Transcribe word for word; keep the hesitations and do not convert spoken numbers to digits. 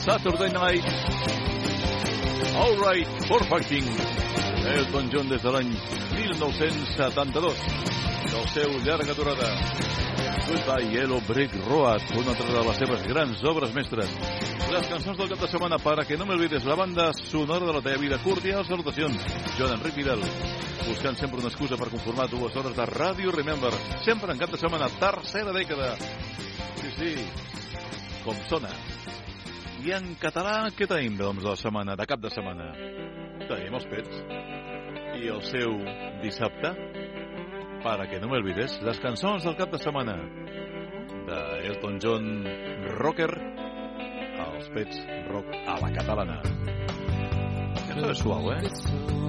Saturday Night. All Right, Perfecting. Elton John des de l'any mil nou-cents setanta-dos. Del seu llarga durada. Goodbye Yellow Brick Road, una altra de les seves grans obres mestres. Les cançons del cap de setmana, para que no me olvides, la banda sonora de la teva vida. Cordials salutacions, Joan Enric Vidal. Buscant sempre una excusa per conformar dues hores de Ràdio Remember. Sempre en cap de setmana, tercera dècada. Sí, sí, com sona. I en català, què tenim, doncs, de la setmana, de cap de setmana? Tenim els Pets. I el seu dissabte, para que no me olvides, les cançons del cap de setmana de Elton John Rocker, els Pets Rock a la catalana. Cançó és suau, eh?